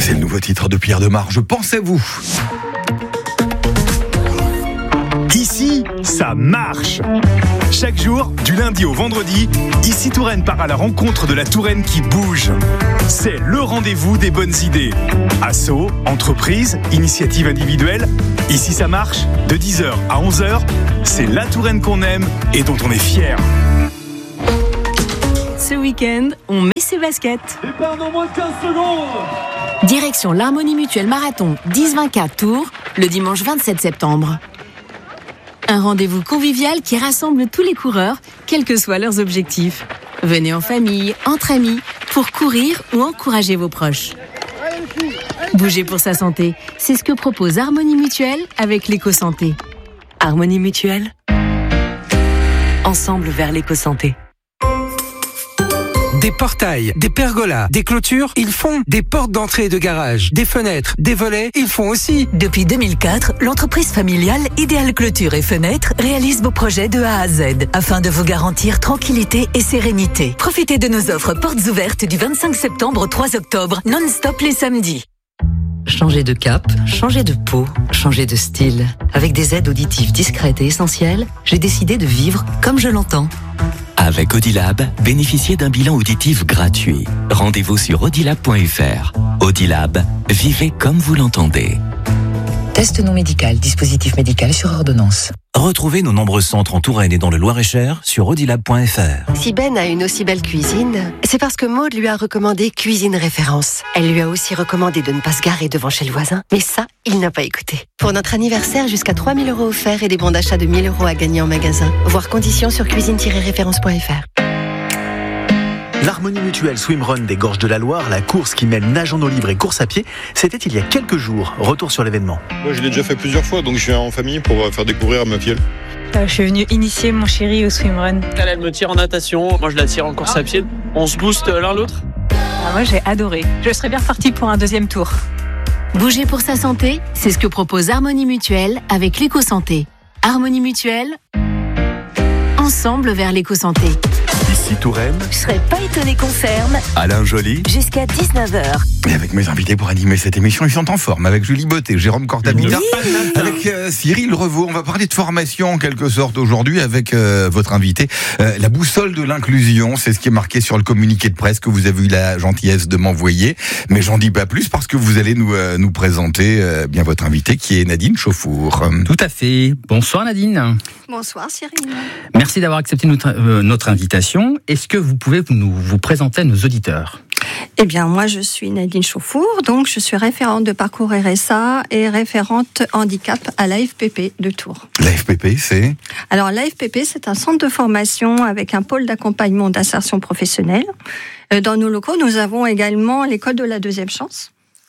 C'est le nouveau titre de Pierre Demar, Je pense à vous. Ici, ça marche. Chaque jour, du lundi au vendredi, Ici Touraine part à la rencontre de la Touraine qui bouge. C'est le rendez-vous des bonnes idées. Assos, entreprises, initiatives individuelles. Ici ça marche, de 10h à 11h, c'est la Touraine qu'on aime et dont on est fier. Ce week-end, on met ses baskets. Départ dans moins de 15 secondes. Direction l'Harmonie Mutuelle Marathon 10-24 Tours, le dimanche 27 septembre. Un rendez-vous convivial qui rassemble tous les coureurs, quels que soient leurs objectifs. Venez en famille, entre amis, pour courir ou encourager vos proches. Bouger pour sa santé, c'est ce que propose Harmonie Mutuelle avec l'éco-santé. Harmonie Mutuelle, ensemble vers l'éco-santé. Des portails, des pergolas, des clôtures, ils font. Des portes d'entrée et de garage, des fenêtres, des volets, ils font aussi. Depuis 2004, l'entreprise familiale Idéal Clôture et Fenêtres réalise vos projets de A à Z afin de vous garantir tranquillité et sérénité. Profitez de nos offres portes ouvertes du 25 septembre au 3 octobre, non-stop les samedis. Changer de cap, changer de peau, changer de style. Avec des aides auditives discrètes et essentielles, j'ai décidé de vivre comme je l'entends. Avec Audilab, bénéficiez d'un bilan auditif gratuit. Rendez-vous sur audilab.fr. Audilab, vivez comme vous l'entendez. Test non médical, dispositif médical sur ordonnance. Retrouvez nos nombreux centres en Touraine et dans le Loir-et-Cher sur audilab.fr. Si Ben a une aussi belle cuisine, c'est parce que Maud lui a recommandé Cuisine Référence. Elle lui a aussi recommandé de ne pas se garer devant chez le voisin. Mais ça, il n'a pas écouté. Pour notre anniversaire, jusqu'à 3 000 € offerts et des bons d'achat de 1 000 € à gagner en magasin. Voir conditions sur cuisine-référence.fr. L'Harmonie Mutuelle Swimrun des Gorges de la Loire, la course qui mêle nage en eau libre et course à pied, c'était il y a quelques jours. Retour sur l'événement. Moi, je l'ai déjà fait plusieurs fois, donc je viens en famille pour faire découvrir à ma fille. Je suis venue initier mon chéri au swimrun. Elle me tire en natation, moi je la tire en course à pied. On se booste l'un l'autre. Moi j'ai adoré. Je serais bien repartie pour un deuxième tour. Bouger pour sa santé, c'est ce que propose Harmonie Mutuelle avec l'éco-santé. Harmonie Mutuelle, ensemble vers l'éco-santé. Ici Touraine. Je serais pas étonné qu'on ferme. Alain Joly. Jusqu'à 19h. Et avec mes invités pour animer cette émission, ils sont en forme. Avec Julie Botté, Jérôme Cortabita, avec Cyril Revaux. On va parler de formation en quelque sorte aujourd'hui avec votre invité. La boussole de l'inclusion, c'est ce qui est marqué sur le communiqué de presse que vous avez eu la gentillesse de m'envoyer. Mais j'en dis pas plus parce que vous allez nous présenter bien votre invité qui est Nadine Chauffour. Tout à fait. Bonsoir Nadine. Bonsoir Cyril. Merci d'avoir accepté notre invitation. Est-ce que vous pouvez vous présenter à nos auditeurs ? Eh bien, moi, je suis Nadine Chauffour, donc je suis référente de parcours RSA et référente handicap à l'AFPP de Tours. L'AFPP, c'est ? Alors, l'AFPP, c'est un centre de formation avec un pôle d'accompagnement d'insertion professionnelle. Dans nos locaux, nous avons également l'école de la deuxième chance.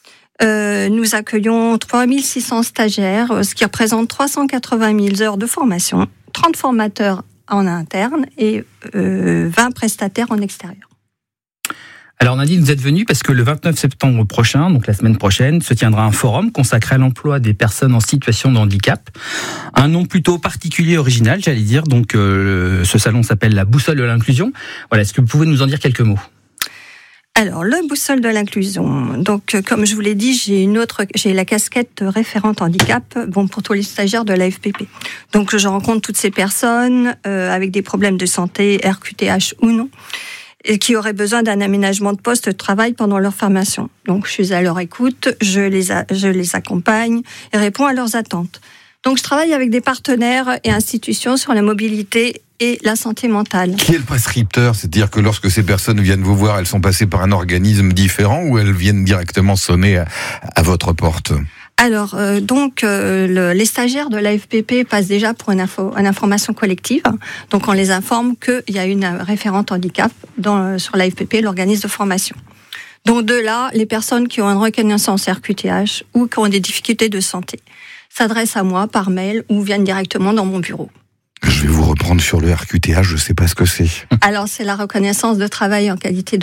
Nous accueillons 3600 stagiaires, ce qui représente 380 000 heures de formation, 30 formateurs en interne et 20 prestataires en extérieur. Alors Nadine, vous êtes venue parce que le 29 septembre prochain, donc la semaine prochaine, se tiendra un forum consacré à l'emploi des personnes en situation de handicap. Un nom plutôt particulier, original, j'allais dire. Donc ce salon s'appelle la Boussole de l'inclusion. Voilà, est-ce que vous pouvez nous en dire quelques mots ? Alors, le boussole de l'inclusion. Donc, comme je vous l'ai dit, j'ai la casquette de référente handicap, pour tous les stagiaires de l'AFPP. Donc, je rencontre toutes ces personnes avec des problèmes de santé, RQTH ou non, et qui auraient besoin d'un aménagement de poste de travail pendant leur formation. Donc, je suis à leur écoute, je les accompagne et réponds à leurs attentes. Donc, je travaille avec des partenaires et institutions sur la mobilité et la santé mentale. Qui est le prescripteur ? C'est-à-dire que lorsque ces personnes viennent vous voir, elles sont passées par un organisme différent ou elles viennent directement sonner à votre porte ? Alors, les stagiaires de l'AFPP passent déjà pour une information collective. Donc, on les informe qu'il y a une référente handicap sur l'AFPP, l'organisme de formation. Donc, de là, les personnes qui ont une reconnaissance RQTH ou qui ont des difficultés de santé s'adressent à moi par mail ou viennent directement dans mon bureau. Je vais vous reprendre sur le RQTH, je ne sais pas ce que c'est. Alors, c'est la reconnaissance de travail en qualité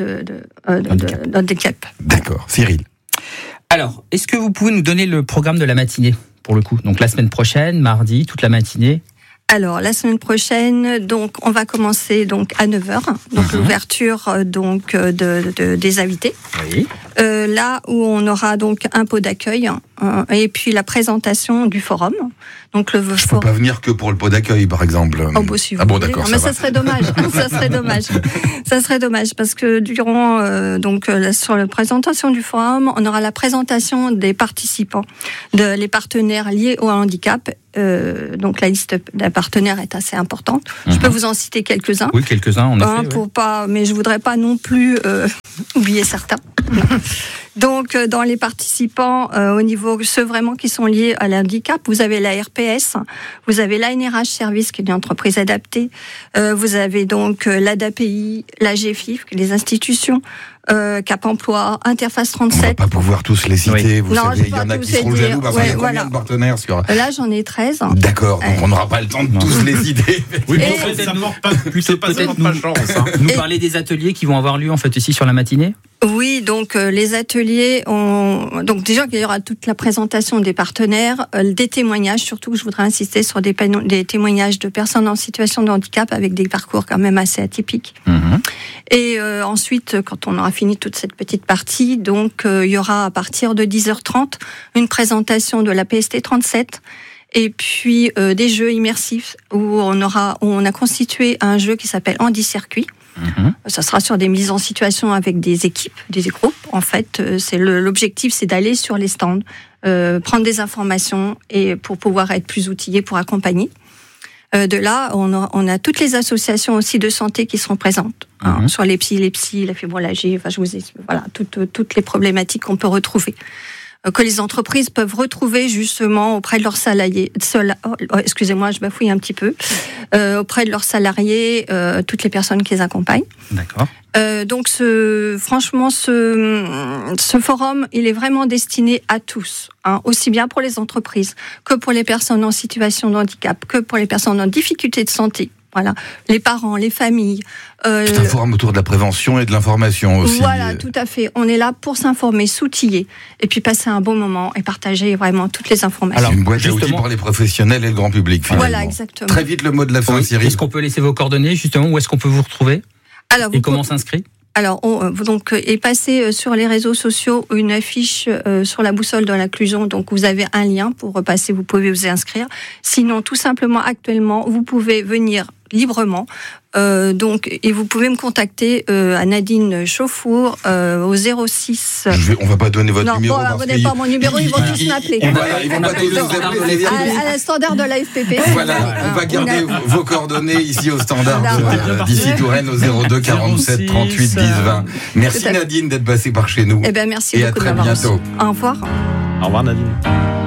d'handicap. D'accord. Cyril. Alors, est-ce que vous pouvez nous donner le programme de la matinée, pour le coup ? Donc, la semaine prochaine, mardi, toute la matinée. Alors, la semaine prochaine, donc, on va commencer donc à 9h, donc l'ouverture donc des invités. Oui. Là où on aura donc un pot d'accueil et puis la présentation du forum. Donc le je peux pas venir que pour le pot d'accueil, par exemple. Oh, bah, si vous bon, voulez. d'accord. Non, mais ça serait dommage. Ça serait dommage parce que durant sur la présentation du forum, on aura la présentation des participants, les partenaires liés au handicap. Donc la liste des partenaires est assez importante. Je peux vous en citer quelques-uns. Oui, quelques-uns en effet. Mais je voudrais pas non plus oublier certains. Donc, dans les participants, au niveau ceux vraiment qui sont liés à l'handicap, vous avez la RPS, vous avez l'ANRH Service, qui est une entreprise adaptée, vous avez donc l'ADAPI, la GFIF, les institutions, Cap Emploi, Interface 37. On va pas pouvoir tous les citer, vous savez, il y en a qui seront jaloux, parce qu'il y a combien de partenaires sur... Là, j'en ai 13. D'accord, donc on n'aura pas le temps de tous les citer. Oui, peut-être nous parler des ateliers qui vont avoir lieu en fait ici sur la matinée. Oui, donc les ateliers, donc déjà qu'il y aura toute la présentation des partenaires, des témoignages, surtout je voudrais insister sur des témoignages de personnes en situation de handicap avec des parcours quand même assez atypiques. Et ensuite, quand on aura fini toute cette petite partie, donc il y aura à partir de 10h30 une présentation de la PST 37. Et puis des jeux immersifs où on a constitué un jeu qui s'appelle Handi-Circuit. Ça sera sur des mises en situation avec des équipes, des groupes. En fait, l'objectif, c'est d'aller sur les stands, prendre des informations et pour pouvoir être plus outillés pour accompagner. De là, on a toutes les associations aussi de santé qui seront présentes sur l'épilepsie, la fibromyalgie. Enfin, voilà, toutes les problématiques qu'on peut retrouver. Que les entreprises peuvent retrouver justement auprès de leurs salariés. Excusez-moi, je bafouille un petit peu. Auprès de leurs salariés, toutes les personnes qui les accompagnent. D'accord. Donc, franchement, ce forum, il est vraiment destiné à tous, aussi bien pour les entreprises que pour les personnes en situation de handicap, que pour les personnes en difficulté de santé. Voilà, les parents, les familles. C'est un forum autour de la prévention et de l'information aussi. Voilà, tout à fait. On est là pour s'informer, s'outiller, et puis passer un bon moment et partager vraiment toutes les informations. Alors, une boîte à outils pour les professionnels et le grand public, finalement. Voilà, exactement. Très vite, le mot de la fin, Cyril. Est-ce qu'on peut laisser vos coordonnées, justement, où est-ce qu'on peut vous retrouver ? Et comment s'inscrit ? Alors, donc, est passé sur les réseaux sociaux une affiche sur la boussole de l'inclusion. Donc, vous avez un lien pour repasser, vous pouvez vous inscrire. Sinon, tout simplement, actuellement, vous pouvez venir librement. Et vous pouvez me contacter à Nadine Chauffour au 06. On va pas donner votre numéro. Non, vous n'avez pas mon numéro, ils vont tous m'appeler. Ils vont pas tous vous appeler. À la standard de la FPP. Voilà, on va garder vos coordonnées ici au standard d'ici Touraine au 02 47 38 10 20. Merci Nadine d'être passée par chez nous. Eh bien, merci et beaucoup. Et à très bientôt. Au revoir. Au revoir Nadine.